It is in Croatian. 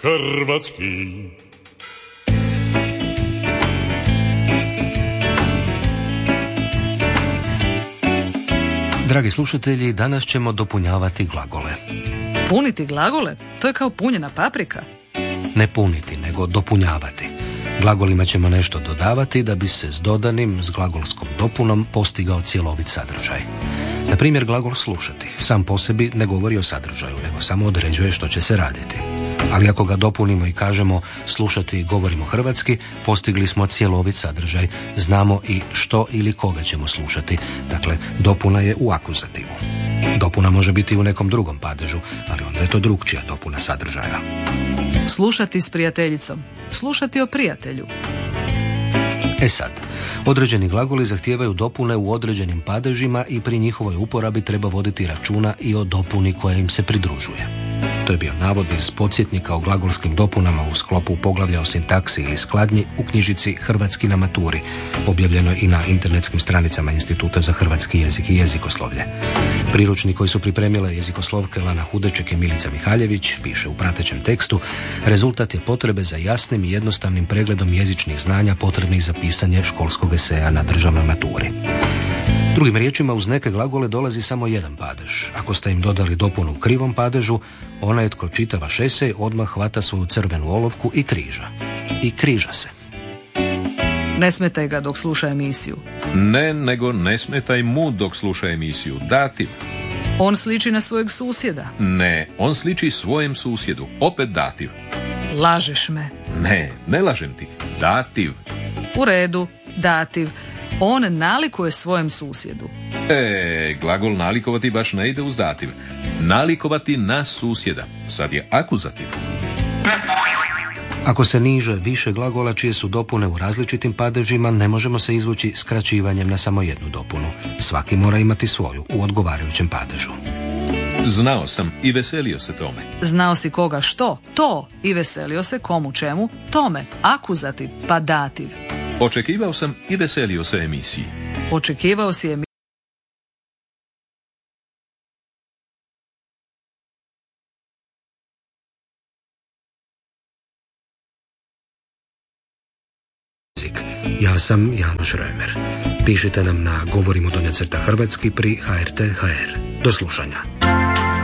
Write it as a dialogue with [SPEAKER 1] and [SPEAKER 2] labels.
[SPEAKER 1] hrvatski.
[SPEAKER 2] Dragi slušatelji, danas ćemo dopunjavati glagole.
[SPEAKER 3] Puniti glagole? To je kao punjena paprika.
[SPEAKER 2] Ne puniti, nego dopunjavati. Glagolima ćemo nešto dodavati da bi se s dodanim, s glagolskom dopunom postigao cjelovit sadržaj. Na primjer, glagol slušati sam po sebi ne govori o sadržaju, nego samo određuje što će se raditi. Ali ako ga dopunimo i kažemo slušati govorimo hrvatski, postigli smo cjelovit sadržaj, znamo i što ili koga ćemo slušati. Dakle, dopuna je u akuzativu. Dopuna može biti u nekom drugom padežu, ali onda je to drukčija dopuna sadržaja.
[SPEAKER 3] Slušati s prijateljicom. Slušati o prijatelju.
[SPEAKER 2] E sad, određeni glagoli zahtijevaju dopune u određenim padežima i pri njihovoj uporabi treba voditi računa i o dopuni koja im se pridružuje. To je bio navod iz podsjetnika o glagolskim dopunama u sklopu poglavlja o sintaksi ili skladnji u knjižici Hrvatski na maturi, objavljenoj i na internetskim stranicama Instituta za hrvatski jezik i jezikoslovlje. Priručnik koji su pripremile jezikoslovke Lana Hudeček i Milica Mihaljević piše u pratećem tekstu: rezultat je potrebe za jasnim i jednostavnim pregledom jezičnih znanja potrebnih za pisanje školskog eseja na državnoj maturi. Drugim riječima, uz neke glagole dolazi samo jedan padež. Ako ste im dodali dopunu u krivom padežu, onaj tko čita vaš esej odmah hvata svoju crvenu olovku i križa. I križa se.
[SPEAKER 3] Ne smetaj ga dok sluša emisiju.
[SPEAKER 4] Ne, nego ne smetaj mu dok sluša emisiju. Dativ.
[SPEAKER 3] On sliči na svojeg susjeda.
[SPEAKER 4] Ne, on sliči svojem susjedu. Opet dativ.
[SPEAKER 3] Lažeš me.
[SPEAKER 4] Ne, ne lažem ti. Dativ.
[SPEAKER 3] U redu, dativ. On nalikuje svojem susjedu.
[SPEAKER 4] Glagol nalikovati baš ne ide uz dativ. Nalikovati na susjeda. Sad je akuzativ.
[SPEAKER 2] Ako se niže više glagola čije su dopune u različitim padežima, ne možemo se izvući skraćivanjem na samo jednu dopunu. Svaki mora imati svoju u odgovarajućem padežu.
[SPEAKER 4] Znao sam i veselio se tome.
[SPEAKER 3] Znao si koga što? To. I veselio se komu čemu? Tome. Akuzativ, pa dativ.
[SPEAKER 4] Očekivao sam i veselio se emisiji.
[SPEAKER 3] Očekivao si emisiju.
[SPEAKER 2] Ja sam Janoš Römer. Pišite nam na govorimo_hrvatski pri HRT.hr. Do slušanja.